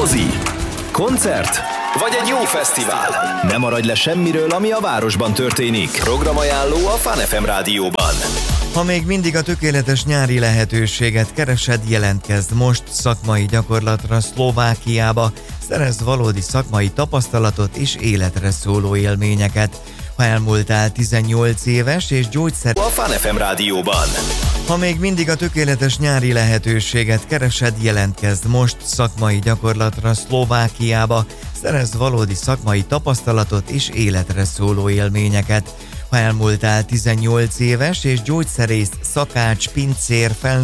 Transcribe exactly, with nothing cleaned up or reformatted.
mozi, koncert vagy egy jó fesztivál. Ne maradj le semmiről, ami a városban történik. Programajánló a Fun ef em rádióban. Ha még mindig a tökéletes nyári lehetőséget keresed, jelentkezd most szakmai gyakorlatra Szlovákiába, szerezz valódi szakmai tapasztalatot és életre szóló élményeket. Ha elmúltál tizennyolc éves és gyógyszer... A Fun ef em rádióban. Ha még mindig a tökéletes nyári lehetőséget keresed, jelentkezd most szakmai gyakorlatra Szlovákiába, szerezz valódi szakmai tapasztalatot és életre szóló élményeket. Ha elmúltál tizennyolc éves és gyógyszerész, szakács, pincér, fel